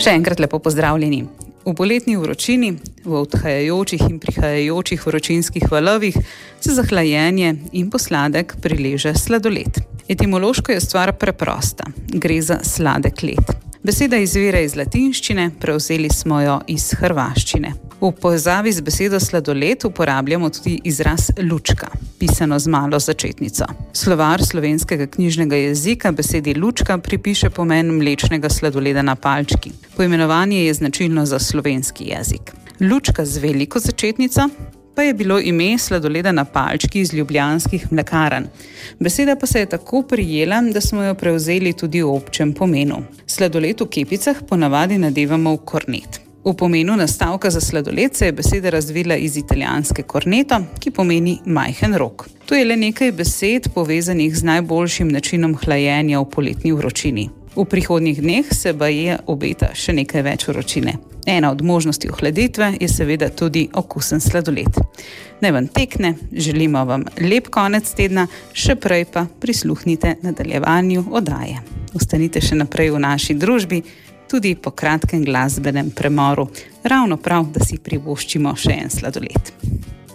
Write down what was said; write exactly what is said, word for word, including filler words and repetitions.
Še enkrat lepo pozdravljeni. V poletni vročini, v odhajajočih in prihajajočih vročinskih valovih se za hlajenje in posladek prileže sladoled. Etimološko je stvar preprosta. Gre za sladek led. Beseda izvira iz latinščine, prevzeli smo jo iz hrvaščine. V povezavi z besedo sladoled uporabljamo tudi izraz lučka, pisano z malo začetnico. Slovar slovenskega knjižnega jezika besedi lučka pripiše pomen mlečnega sladoleda na palčki. Poimenovanje je značilno za slovenski jezik. Lučka z veliko začetnico pa je bilo ime sladoleda na palčki iz ljubljanskih mlekarn. Beseda pa se je tako prijela, da smo jo prevzeli tudi v občem pomenu. Sladoled v kepicah ponavadi nadevamo v kornet. V pomenu nastavka za sladoled se je beseda razvila iz italijanske corneto, ki pomeni majhen rog. To je le nekaj besed povezanih z najboljšim načinom hlajenja v poletni vročini. V prihodnjih dneh se baje obeta še nekaj več vročine. Ena od možnosti ohladitve je seveda tudi okusen sladoled. Naj vam tekne, želimo vam lep konec tedna, še prej pa prisluhnite nadaljevanju oddaje. Ostanite še naprej v naši družbi, tudi po kratkem glasbenem premoru. Ravno prav, da si privoščimo še en sladoled.